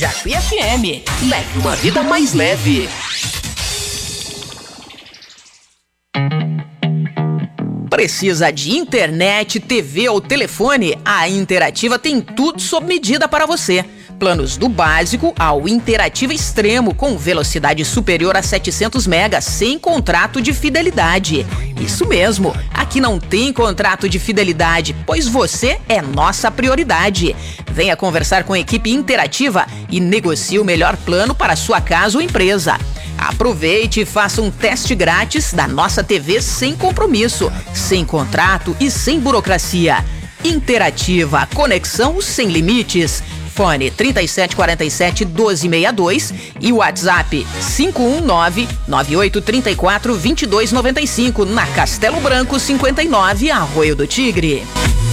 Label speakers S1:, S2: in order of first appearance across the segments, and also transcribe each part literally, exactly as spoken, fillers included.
S1: Jacuí F M. Leve uma vida mais leve. Precisa de internet, T V ou telefone? A Interativa tem tudo sob medida para você. Planos do básico ao Interativa Extremo, com velocidade superior a setecentos megas, sem contrato de fidelidade. Isso mesmo, aqui não tem contrato de fidelidade, pois você é nossa prioridade. Venha conversar com a equipe Interativa e negocie o melhor plano para sua casa ou empresa. Aproveite e faça um teste grátis da nossa T V sem compromisso, sem contrato e sem burocracia. Interativa, conexão sem limites. Fone trinta e sete quarenta e sete, doze sessenta e dois e WhatsApp cinco um nove, nove oito três quatro, dois dois nove cinco, na Castelo Branco cinquenta e nove, Arroio do Tigre.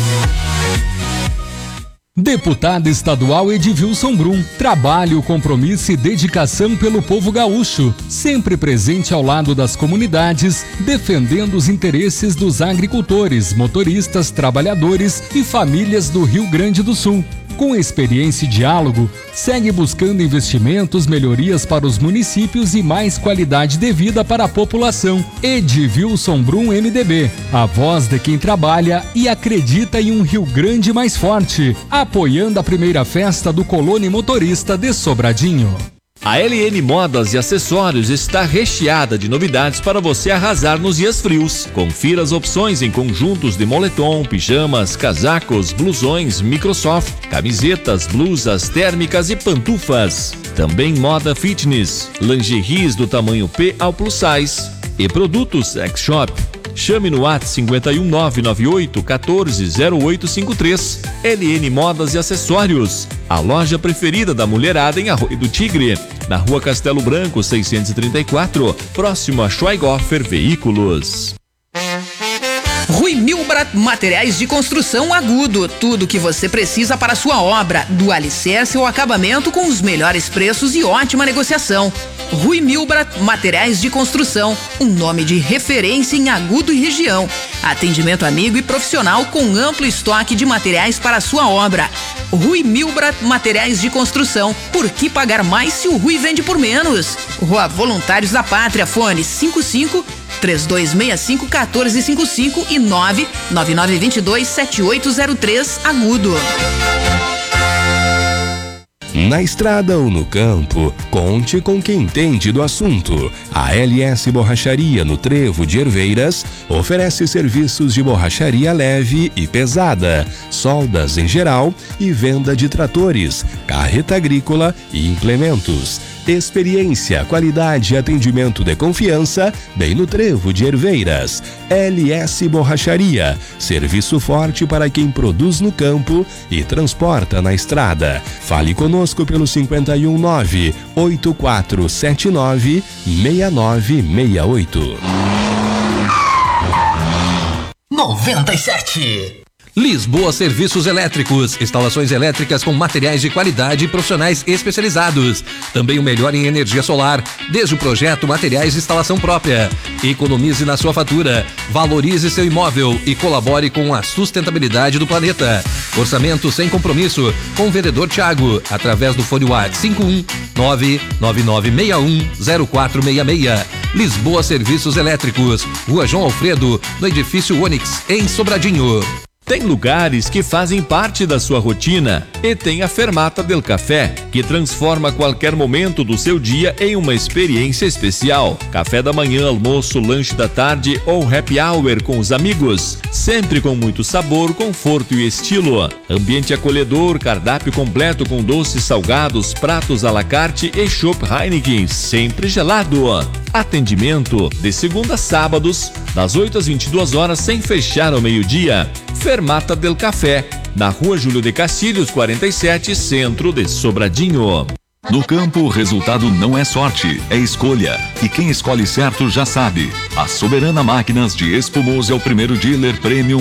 S2: Deputado estadual Edvilson Brum, trabalho, compromisso e dedicação pelo povo gaúcho, sempre presente ao lado das comunidades, defendendo os interesses dos agricultores, motoristas, trabalhadores e famílias do Rio Grande do Sul. Com experiência e diálogo, segue buscando investimentos, melhorias para os municípios e mais qualidade de vida para a população. Edvilson Brum, M D B, a voz de quem trabalha e acredita em um Rio Grande mais forte, apoiando a primeira festa do Colônia Motorista de Sobradinho.
S3: A L N Modas e Acessórios está recheada de novidades para você arrasar nos dias frios. Confira as opções em conjuntos de moletom, pijamas, casacos, blusões, Microsoft, camisetas, blusas térmicas e pantufas. Também moda fitness, lingeries do tamanho P ao plus size e produtos Sex Shop. Chame no WhatsApp cinco um nove nove oito um quatro zero oito cinco três. L N Modas e Acessórios, a loja preferida da mulherada em Arroio do Tigre, na Rua Castelo Branco seiscentos e trinta e quatro, próximo a Schweighofer Veículos.
S1: Rui Milbrat Materiais de Construção Agudo. Tudo que você precisa para a sua obra, do alicerce ao acabamento, com os melhores preços e ótima negociação. Rui Milbrat Materiais de Construção, um nome de referência em Agudo e região. Atendimento amigo e profissional com amplo estoque de materiais para a sua obra. Rui Milbrat Materiais de Construção. Por que pagar mais se o Rui vende por menos? Rua Voluntários da Pátria, fone cinco cinco, três dois seis cinco, um quatro cinco cinco e nove nove nove dois dois, sete oito zero três, Agudo.
S4: Na estrada ou no campo, conte com quem entende do assunto. A L S Borracharia no Trevo de Herveiras oferece serviços de borracharia leve e pesada, soldas em geral e venda de tratores, carreta agrícola e implementos. Experiência, qualidade e atendimento de confiança, bem no Trevo de Herveiras. L S Borracharia, serviço forte para quem produz no campo e transporta na estrada. Fale conosco pelo cinco um nove, oito quatro sete nove, seis nove seis oito.
S1: noventa e sete.
S5: Lisboa Serviços Elétricos, instalações elétricas com materiais de qualidade e profissionais especializados. Também o melhor em energia solar, desde o projeto, materiais de instalação própria. Economize na sua fatura, valorize seu imóvel e colabore com a sustentabilidade do planeta. Orçamento sem compromisso com o vendedor Thiago, através do fone WhatsApp cinco um nove nove nove seis um zero quatro seis seis. Lisboa Serviços Elétricos, Rua João Alfredo, no edifício Onix, em Sobradinho.
S3: Tem lugares que fazem parte da sua rotina e tem a Fermata del Café, que transforma qualquer momento do seu dia em uma experiência especial. Café da manhã, almoço, lanche da tarde ou happy hour com os amigos, sempre com muito sabor, conforto e estilo. Ambiente acolhedor, cardápio completo com doces, salgados, pratos à la carte e chopp Heineken, sempre gelado. Atendimento de segunda a sábados, das oito às vinte e duas horas, sem fechar ao meio-dia. Fermata del Café, na Rua Júlio de Castilhos, quarenta e sete, centro de Sobradinho.
S6: No campo, o resultado não é sorte, é escolha. E quem escolhe certo já sabe. A Soberana Máquinas de Espumoso é o primeiro dealer premium